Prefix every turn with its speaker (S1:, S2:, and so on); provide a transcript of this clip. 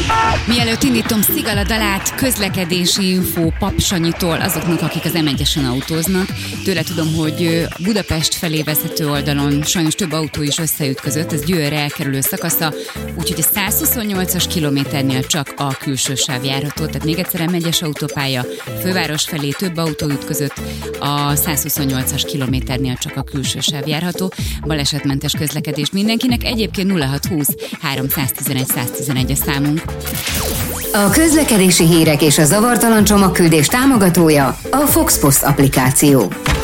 S1: Mielőtt indítom Szigala dalát, közlekedési info Pap Sanyitól azoknak, akik az M1-esen autóznak. Tőle tudom, hogy Budapest felé vezető oldalon sajnos több autó is összeütközött, ez Győrre elkerülő szakasza, úgyhogy a 128-as kilométernél csak a külső sáv járható, tehát még egyszer M1-es autópálya, főváros felé több autó ütközött, a 128-as kilométernél csak a külső sáv járható. Balesetmentes közlekedés mindenkinek, egyébként 0620 311 111 a számunk.
S2: A közlekedési hírek és a zavartalan csomagküldés támogatója a Fox Post applikáció.